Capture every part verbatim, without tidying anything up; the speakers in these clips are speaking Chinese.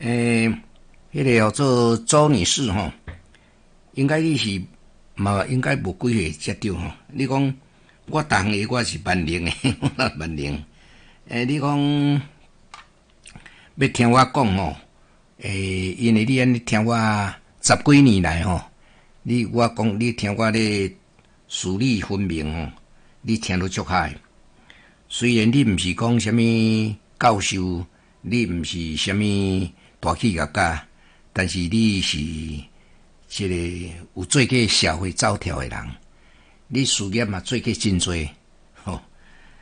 诶，迄、那个叫做周女士吼，应该你是嘛应该无几岁接到吼。你讲我当个我是万龄诶，我万龄。诶，你讲要听我讲吼，诶，因为你安尼听我十几年来吼，你我讲你听我咧事理分明吼，你听得足嗨。虽然你毋是讲啥物教授，你毋是啥物大企业家，但是你是一个有做过社会走跳的人，你事业嘛做过真多，吼、哦。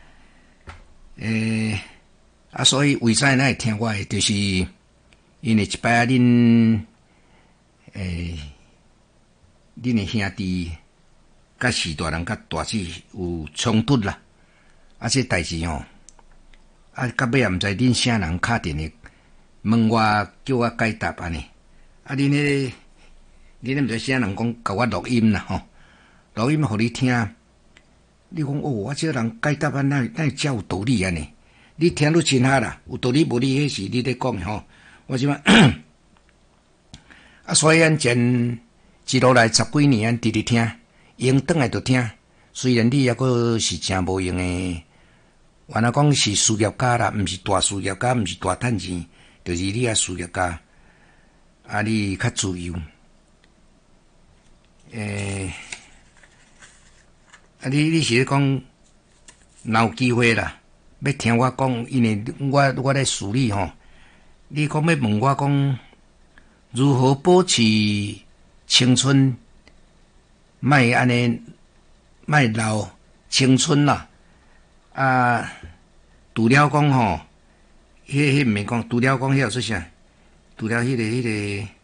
诶、欸，啊，所以为啥咱会听我的，就是因为一摆啊，恁诶，恁的兄弟甲四大人甲大姊有冲突啦。啊，这代志吼，啊，到尾也毋知恁啥人敲电话问我，叫我解答安尼。啊，恁迄、那个，恁毋知啥人讲甲我录音啦吼，录音互你听。你讲哦，我这人解答啊，那那遮有道理安尼。你听得真哈啦，有道理无？你迄是你咧讲吼，我即摆啊，所以咱前一路来十几年，咱直直听，用转来就听。虽然你抑个是真无用诶。原来讲是事业家啦，毋是大事业家，毋是大趁钱，就是你啊事业家，啊你较自由。诶、欸，啊你你是咧讲，若有机会啦，要听我讲，因为我我咧xử理吼，你讲要问我讲，如何保持青春，莫安尼，莫老青春啦。啊，除了讲吼，迄迄毋免讲，除了讲迄个说啥？除了迄、那个迄、那个。